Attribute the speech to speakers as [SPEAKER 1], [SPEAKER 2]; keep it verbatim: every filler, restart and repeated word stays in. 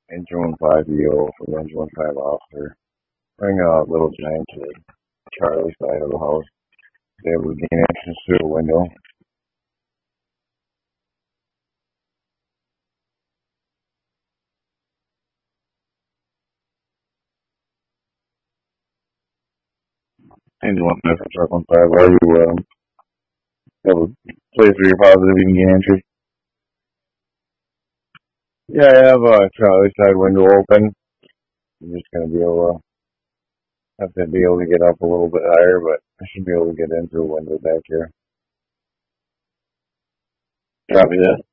[SPEAKER 1] Engine one five E O for Engine one five officer. Bring a little giant to Charlie's side of the house. They able to gain entrance through the window. Engine one five for Truck one five. Are you um, have a place where you're positive you can gain entry? Yeah, I have a Charlie's side window open. I'm just gonna be able to have to be able to get up a little bit higher, but I should be able to get in through a window back here. Copy that.